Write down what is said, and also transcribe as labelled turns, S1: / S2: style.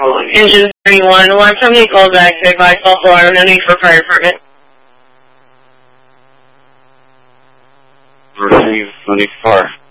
S1: Engine 31, alarm, somebody call back to advise false alarm, no need for fire department.
S2: Receive 24.